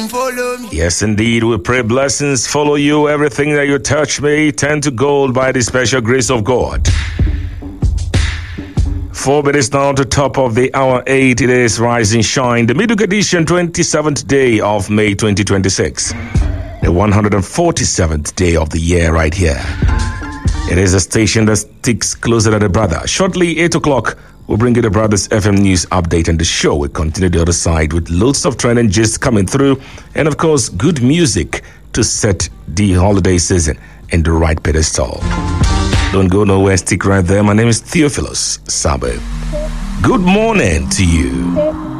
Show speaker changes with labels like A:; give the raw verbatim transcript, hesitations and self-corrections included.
A: Follow me.
B: Yes, indeed. We pray blessings follow you. Everything that you touch may turn to gold by the special grace of God. Four minutes now to top of the hour eight. It is Rise and Shine, the Midweek edition, twenty-seventh day of May twenty twenty-six. The one hundred forty-seventh day of the year right here. It is a station that sticks closer than a brother. Shortly, eight o'clock, we'll bring you the Brothers F M News update, and the show will continue the other side with loads of trending gist coming through, and of course, good music to set the holiday season in the right pedestal. Don't go nowhere, stick right there. My name is Theophilus Sabe. Good morning to you.